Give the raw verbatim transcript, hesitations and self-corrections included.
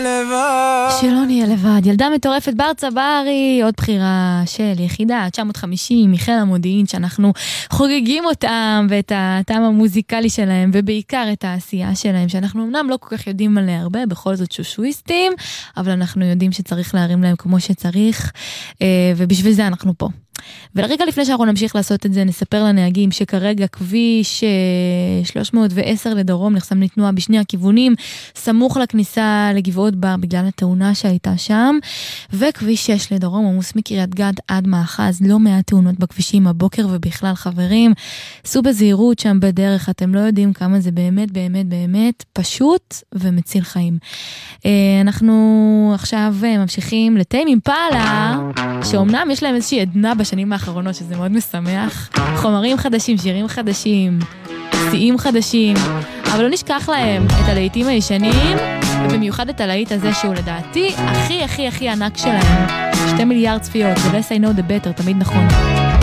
שלא נהיה לבד. ילדה מטורפת בר צברי, עוד בחירה של יחידה תשע מאות וחמישים מחיל המודיעין, שאנחנו חוגגים אותם ואת הטעם המוזיקלי שלהם, ובעיקר את העשייה שלהם, שאנחנו אמנם לא כל כך יודעים עליה הרבה, בכל זאת שושוויסטים, אבל אנחנו יודעים שצריך להרים להם כמו שצריך, ובשביל זה אנחנו פה. ולרגע לפני שאנחנו נמשיך לעשות את זה, נספר לנהגים שכרגע כביש שלוש מאות ועשר לדרום נחסם לתנועה בשני הכיוונים, סמוך לכניסה לגבעות בר בגלל התאונה שהייתה שם, וכביש שש לדרום עמוס מקריית גת עד מאחז, לא מעט תאונות בכבישים הבוקר ובכלל חברים, סעו בזהירות שם בדרך, אתם לא יודעים כמה זה באמת באמת באמת פשוט ומציל חיים. אנחנו עכשיו ממשיכים לטיים אימפלה, שאומנם יש להם איזושהי עדנה בשנים האחרונות, שזה מאוד משמח, חומרים חדשים, שירים חדשים, שיאים חדשים, אבל לא נשכח להם את הלהיטים הישנים, ובמיוחד את הלהיט הזה שהוא לדעתי הכי הכי הכי ענק שלהם, שתי מיליארד צפיות, the less I know the better, תמיד נכון.